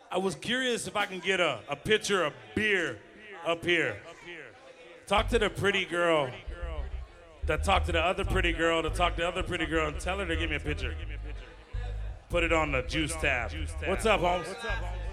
I was curious if I can get a pitcher of beer up here. Talk to the pretty girl that talked to the other pretty girl to talk to the other pretty girl and tell her to give me a pitcher. Put it on the juice tab. What's up, Holmes?